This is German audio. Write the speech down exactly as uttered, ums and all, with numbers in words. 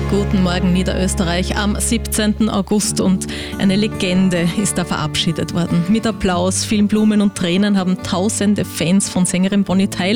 Guten Morgen Niederösterreich am siebzehnten August und eine Legende ist da verabschiedet worden. Mit Applaus, vielen Blumen und Tränen haben tausende Fans von Sängerin Bonnie Tyler